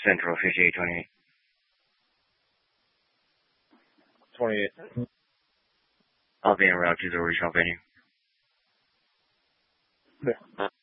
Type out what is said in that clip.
Central 5828. 28. I'll be en route to the original venue. Yeah.